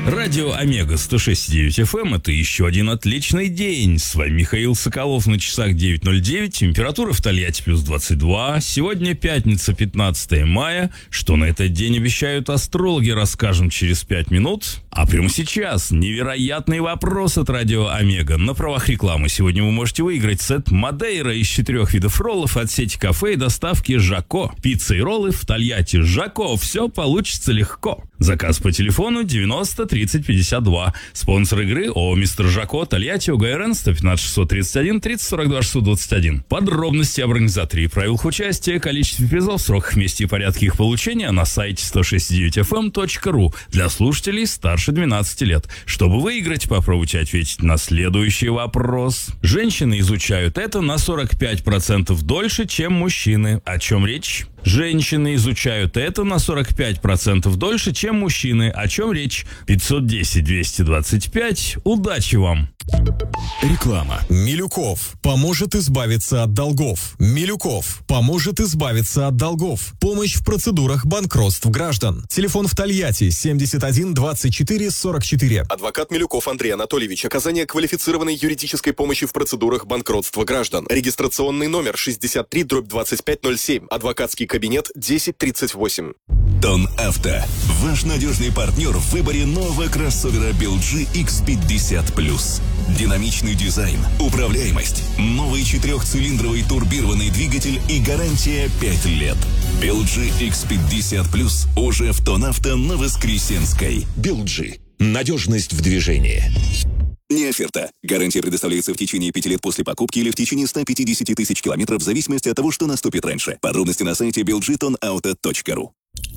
Радио Омега 106.9 FM – это еще один отличный день. С вами Михаил Соколов, на часах 9:09, температура в Тольятти плюс 22. Сегодня пятница, 15 мая. Что на этот день обещают астрологи, расскажем через 5 минут. А прямо сейчас невероятный вопрос от Радио Омега. На правах рекламы сегодня вы можете выиграть сет Мадейра из 4 видов роллов от сети кафе и доставки Жако. Пицца и роллы в Тольятти Жако. Все получится легко. Заказ по телефону 90 30 52. Спонсор игры ООО «Мистер Жако», Тольятти, ОГРН 115 631 30 42 621. Подробности об организаторе и правилах участия, количестве призов, сроках, месте и порядке их получения на сайте 106.9fm.ru для слушателей старше 12 лет. Чтобы выиграть, попробуйте ответить на следующий вопрос. Женщины изучают это на 45% дольше, чем мужчины. О чем речь? Женщины изучают это на 45% дольше, чем мужчины. О чем речь? 510-225. Удачи вам! Реклама. Милюков поможет избавиться от долгов. Милюков поможет избавиться от долгов. Помощь в процедурах банкротств граждан. Телефон в Тольятти 71 24 44. Адвокат Милюков Андрей Анатольевич. Оказание квалифицированной юридической помощи в процедурах банкротства граждан. Регистрационный номер 63/2507. Адвокатский кабинет 1038. Тон Авто. Ваш надежный партнер в выборе нового кроссовера BLG X50+. Динамичный дизайн, управляемость, новый 4-цилиндровый турбированный двигатель и гарантия 5 лет. BLG X50+ уже в Тон Авто на Воскресенской. BLG. Надежность в движении. Не оферта. Гарантия предоставляется в течение 5 лет после покупки или в течение 150 тысяч километров в зависимости от того, что наступит раньше. Подробности на сайте belgtonauto.ru.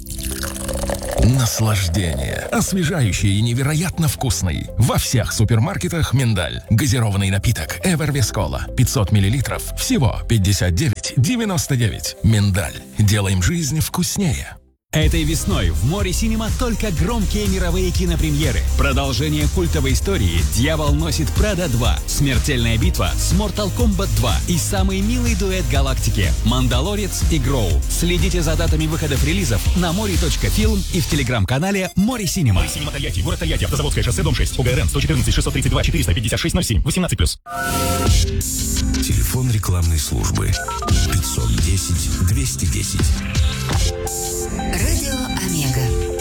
Наслаждение. Освежающий и невероятно вкусный. Во всех супермаркетах миндаль. Газированный напиток Эвервискола. 500 мл. Всего 59,99. Миндаль. Делаем жизнь вкуснее. Этой весной в Море Синема только громкие мировые кинопремьеры. Продолжение культовой истории «Дьявол носит Прада 2», «Смертельная битва» с Mortal Kombat 2 и самый милый дуэт галактики «Мандалорец» и «Гроу». Следите за датами выходов релизов на море.фильм и в телеграм-канале Море Синема. Море Синема Тольятти, город Тольятти, Автозаводское шоссе, дом 6, ОГРН 114 632 456 07, 18+. Телефон рекламной службы 510 210. Радио Омега.